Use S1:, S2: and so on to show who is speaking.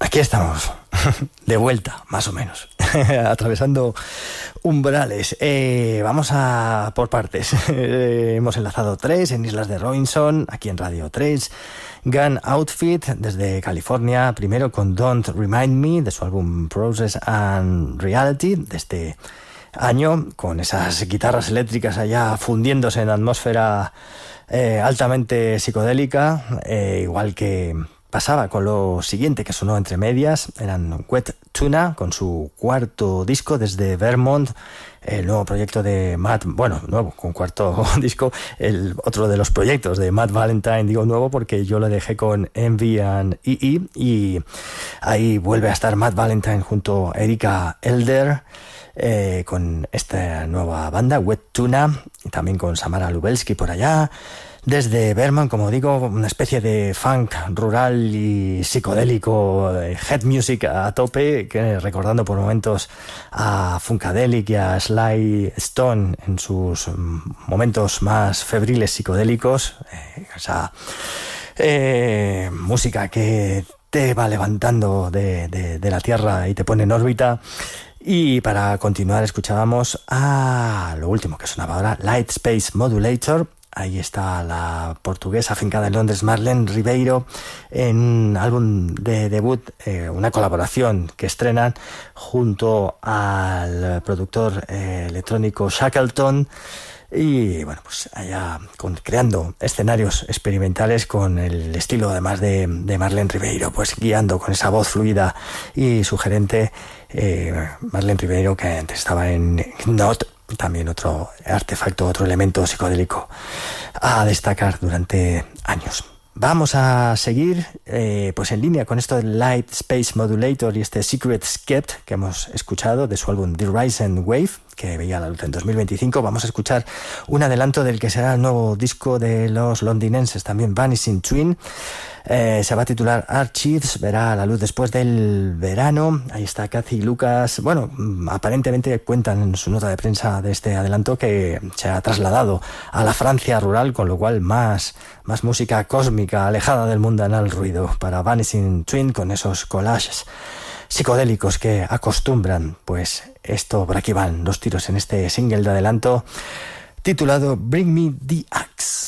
S1: Aquí estamos, de vuelta, más o menos, atravesando umbrales. Vamos a por partes. Hemos enlazado 3 en Islas de Robinson, aquí en Radio 3. Gun Outfit, desde California, primero con Don't Remind Me, de su álbum Process and Reality, de este año, con esas guitarras eléctricas allá fundiéndose en atmósfera altamente psicodélica, igual que pasaba con lo siguiente que sonó entre medias. Eran Wet Tuna, con su cuarto disco desde Vermont, el nuevo proyecto de Matt, bueno, nuevo, con cuarto disco, el otro de los proyectos de Matt Valentine. Digo nuevo porque yo lo dejé con Envy and EE, y ahí vuelve a estar Matt Valentine junto a Erika Elder, con esta nueva banda, Wet Tuna, y también con Samara Lubelsky por allá. Desde Vermont, como digo, una especie de funk rural y psicodélico, head music a tope, que recordando por momentos a Funkadelic y a Sly Stone en sus momentos más febriles psicodélicos. Esa música que te va levantando de la tierra y te pone en órbita. Y para continuar escuchábamos a lo último que sonaba ahora, Light Space Modulator. Ahí está la portuguesa afincada en Londres, Marlene Ribeiro, en un álbum de debut, una colaboración que estrenan junto al productor electrónico Shackleton. Y bueno, pues allá creando escenarios experimentales con el estilo además de Marlene Ribeiro, pues guiando con esa voz fluida y sugerente. Marlene Ribeiro, que antes estaba en Not, también otro artefacto, otro elemento psicodélico a destacar durante años. Vamos a seguir pues en línea con esto del Light Space Modulator y este Secret Skept que hemos escuchado de su álbum The Rise and Wave, que veía la luz en 2025. Vamos a escuchar un adelanto del que será el nuevo disco de los londinenses, también Vanishing Twin. Se va a titular Archives, verá la luz después del verano. Ahí está Cathy Lucas. Bueno, aparentemente cuentan en su nota de prensa de este adelanto que se ha trasladado a la Francia rural, con lo cual más música cósmica, alejada del mundanal ruido para Vanishing Twin, con esos collages psicodélicos que acostumbran. Pues esto, por aquí van los tiros en este single de adelanto titulado Bring Me the Axe.